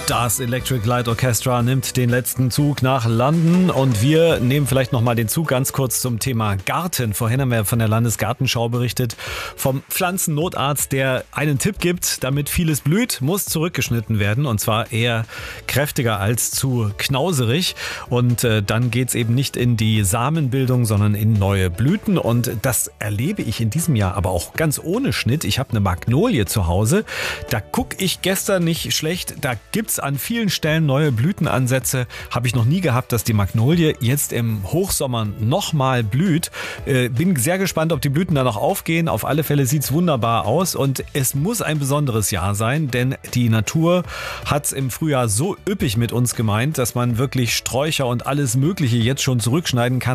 Das Electric Light Orchestra nimmt den letzten Zug nach London und wir nehmen vielleicht nochmal den Zug ganz kurz zum Thema Garten. Vorhin haben wir von der Landesgartenschau berichtet, vom Pflanzennotarzt, der einen Tipp gibt, damit vieles blüht, muss zurückgeschnitten werden und zwar eher kräftiger als zu knauserig und dann geht's eben nicht in die Samenbildung, sondern in neue Blüten und das erlebe ich in diesem Jahr aber auch ganz ohne Schnitt. Ich habe eine Magnolie zu Hause, da gucke ich gestern nicht schlecht, da gibt's an vielen Stellen neue Blütenansätze. Habe ich noch nie gehabt, dass die Magnolie jetzt im Hochsommer nochmal blüht. Bin sehr gespannt, ob die Blüten da noch aufgehen. Auf alle Fälle sieht's wunderbar aus und es muss ein besonderes Jahr sein, denn die Natur hat's im Frühjahr so üppig mit uns gemeint, dass man wirklich Sträucher und alles Mögliche jetzt schon zurückschneiden kann.